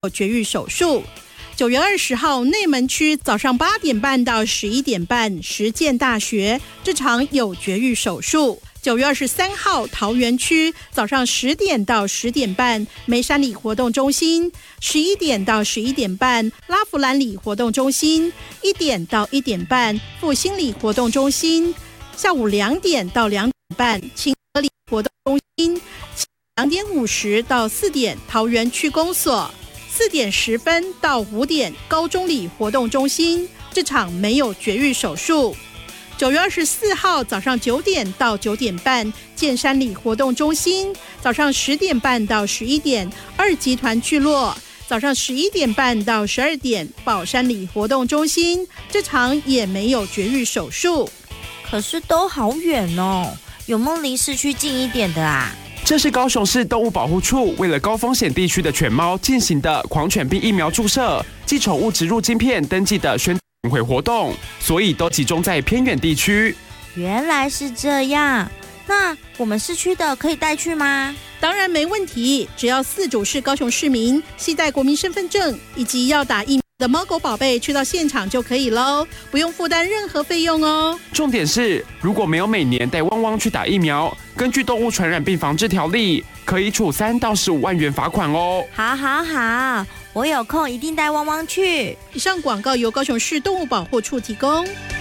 有绝育手术。9月20号，内门区早上8点半到11点半，实践大学这场有绝育手术。9月23号，桃园区早上10点到10点半，梅山里活动中心；11点到11点半，拉弗兰里活动中心；1点到1点半，复兴里活动中心；下午2点到2点半，清河里活动中心；2点50到4点，桃园区公所；4点10分到5点，高中里活动中心。这场没有绝育手术。9月24号早上9点到9点半，建山里活动中心；早上10点半到11点，二集团聚落；早上11点半到12点，宝山里活动中心。这场也没有绝育手术。 可是都好远哦，有没有离市区近一点的啊？ 这是高雄市动物保护处为了高风险地区的犬猫进行的狂犬病疫苗注射及宠物植入晶片登记的宣传活动，所以都集中在偏远地区。 原来是这样，那我们市区的可以带去吗？ 当然没问题，只要饲主是高雄市民，携带国民身份证以及要打疫苗的猫狗宝贝去到现场就可以咯，不用负担任何费用哦。 重点是，如果没有每年带汪汪去打疫苗，根据动物传染病防治条例，可以处3到15万元罚款哦。 好，我有空一定带汪汪去。 以上广告由高雄市动物保护处提供。